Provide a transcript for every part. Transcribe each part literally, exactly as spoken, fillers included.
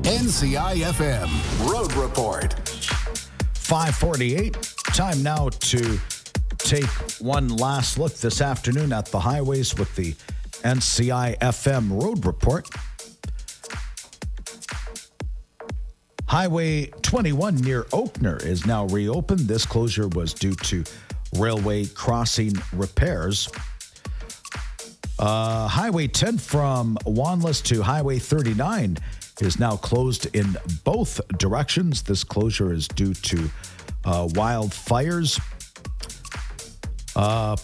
N C I F M Road Report. five forty-eight. Time now to take one last look this afternoon at the highways with the N C I F M Road Report. Highway twenty-one near Oakner is now reopened. This closure was due to railway crossing repairs. Uh, Highway ten from Wanless to Highway thirty-nine is now closed in both directions. This closure is due to uh, wildfires. Uh,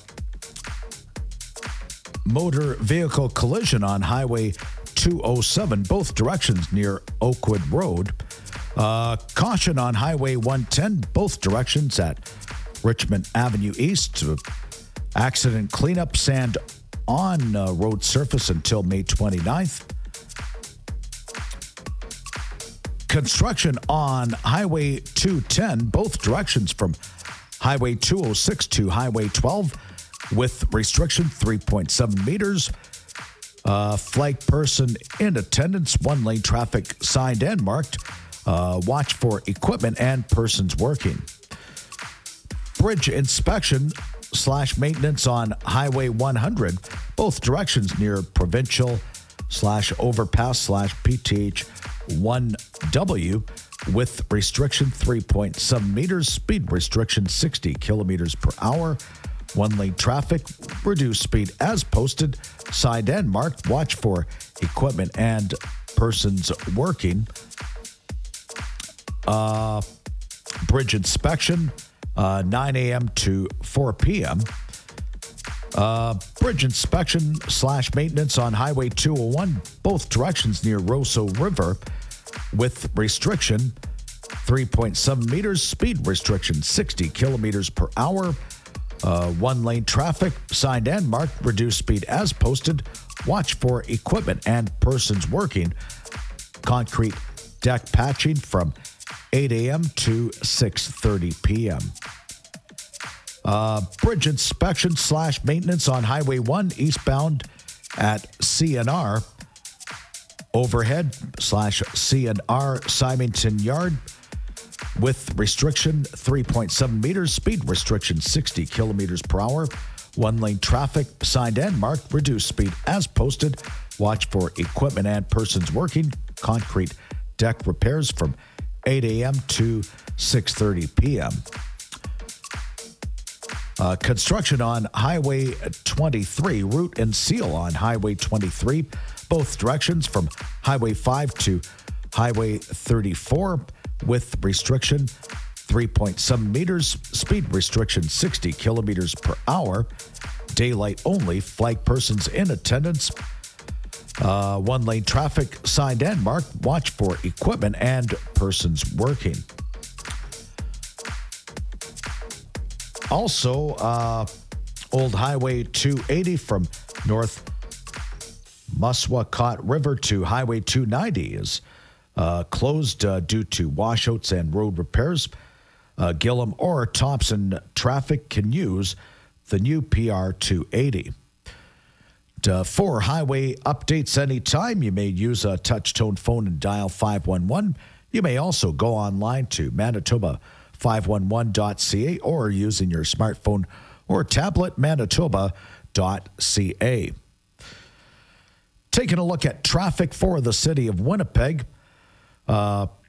motor vehicle collision on Highway two oh seven, both directions near Oakwood Road. Uh, caution on Highway one ten, both directions at Richmond Avenue East. Accident cleanup, sand on uh, road surface until May twenty-ninth. Construction on Highway two ten, both directions from Highway two oh six to Highway twelve with restriction three point seven meters. Uh, flag person in attendance, one lane traffic signed and marked. Uh, watch for equipment and persons working. Bridge inspection slash maintenance on Highway one hundred, both directions near Provincial slash overpass slash P T H one W with restriction three point seven meters, speed restriction sixty kilometers per hour. One lane traffic, reduced speed as posted, signed and marked. Watch for equipment and persons working. Uh, bridge inspection, uh, nine a.m. to four p.m. Uh, bridge inspection slash maintenance on Highway two oh one, both directions near Roseau River with restriction three point seven meters, speed restriction sixty kilometers per hour. Uh, one lane traffic, signed and marked, reduced speed as posted. Watch for equipment and persons working. Concrete deck patching from eight a.m. to six thirty p.m. Uh, bridge inspection slash maintenance on Highway one eastbound at C N R. Overhead slash C N R Symington Yard with restriction three point seven meters, speed restriction sixty kilometers per hour. One lane traffic, signed and marked, reduced speed as posted. Watch for equipment and persons working. Concrete deck repairs from eight a.m. to six thirty p.m. Uh, construction on Highway twenty-three, route and seal on Highway twenty-three, both directions from Highway five to Highway thirty-four with restriction three point seven meters, speed restriction sixty kilometers per hour, daylight only, flag persons in attendance. Uh, one lane traffic, signed and marked. Watch for equipment and persons working. Also, uh, Old Highway two eighty from North Muswakot River to Highway two ninety is uh, closed uh, due to washouts and road repairs. Uh, Gillam or Thompson traffic can use the new P R two eighty. Uh, for highway updates anytime, you may use a touch-tone phone and dial five one one. You may also go online to Manitoba five one one dot c a or using your smartphone or tablet, manitoba dot c a. Taking a look at traffic for the city of Winnipeg. Uh,